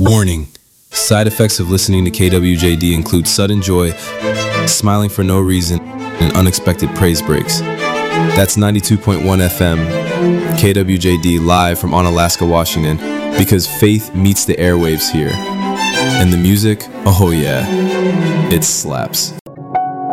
Warning. Side effects of listening to KWJD include sudden joy, smiling for no reason, and unexpected praise breaks. That's 92.1 FM, KWJD live from Onalaska, Washington, because faith meets the airwaves here. And the music, oh yeah, it slaps.